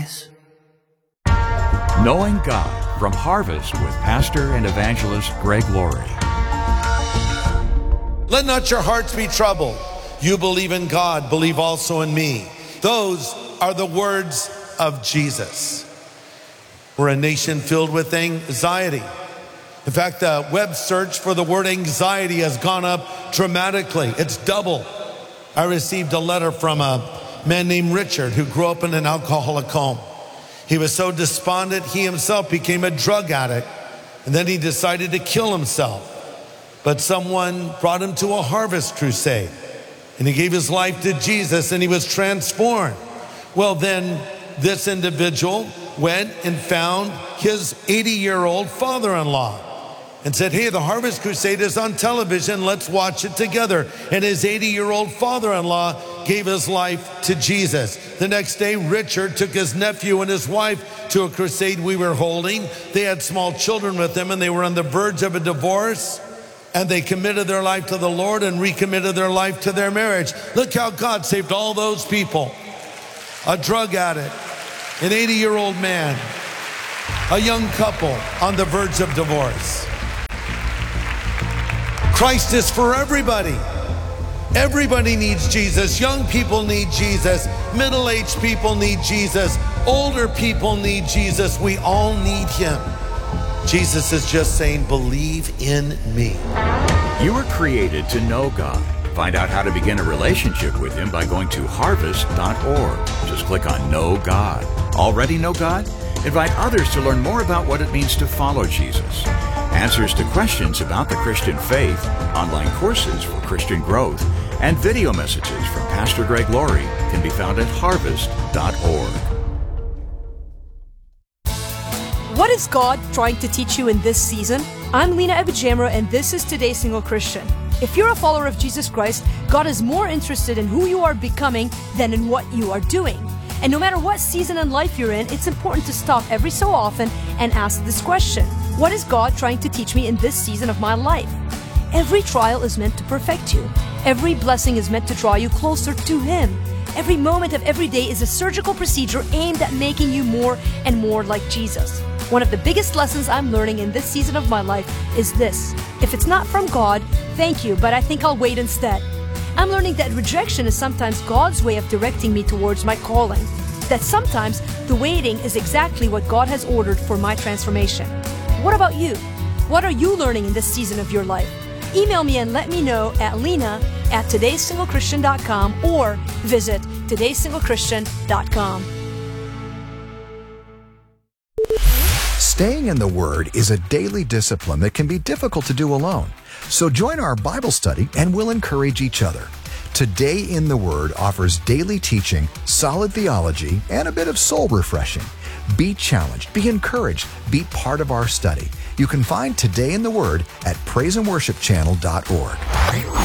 Knowing God from Harvest with Pastor and Evangelist Greg Laurie. Let not your hearts be troubled. You believe in God, believe also in me. Those are the words of Jesus. We're a nation filled with anxiety. In fact, the web search for the word anxiety has gone up dramatically. It's double. I received a letter from a man named Richard who grew up in an alcoholic home. He was so despondent, he himself became a drug addict, and then he decided to kill himself. But someone brought him to a harvest crusade, and he gave his life to Jesus, and he was transformed. Well, then this individual went and found his 80-year-old father-in-law and said, hey, the Harvest Crusade is on television, let's watch it together. And his 80-year-old father-in-law gave his life to Jesus. The next day, Richard took his nephew and his wife to a crusade we were holding. They had small children with them, and they were on the verge of a divorce, and they committed their life to the Lord and recommitted their life to their marriage. Look how God saved all those people. A drug addict, an 80-year-old man, a young couple on the verge of divorce. Christ is for everybody. Everybody needs Jesus. Young people need Jesus. Middle-aged people need Jesus. Older people need Jesus. We all need him. Jesus is just saying, believe in me. You were created to know God. Find out how to begin a relationship with him by going to harvest.org. Just click on Know God. Already know God? Invite others to learn more about what it means to follow Jesus. Answers to questions about the Christian faith, online courses for Christian growth, and video messages from Pastor Greg Laurie can be found at harvest.org. What is God trying to teach you in this season? I'm Lena Abijamra, and this is Today's Single Christian. If you're a follower of Jesus Christ, God is more interested in who you are becoming than in what you are doing. And no matter what season in life you're in, it's important to stop every so often and ask this question. What is God trying to teach me in this season of my life? Every trial is meant to perfect you. Every blessing is meant to draw you closer to Him. Every moment of every day is a surgical procedure aimed at making you more and more like Jesus. One of the biggest lessons I'm learning in this season of my life is this. If it's not from God, thank you, but I think I'll wait instead. I'm learning that rejection is sometimes God's way of directing me towards my calling. That sometimes the waiting is exactly what God has ordered for my transformation. What about you? What are you learning in this season of your life? Email me and let me know at lena@todaysinglechristian.com or visit todaysinglechristian.com. Staying in the Word is a daily discipline that can be difficult to do alone. So join our Bible study and we'll encourage each other. Today in the Word offers daily teaching, solid theology, and a bit of soul refreshing. Be challenged, be encouraged, be part of our study. You can find Today in the Word at praiseandworshipchannel.org.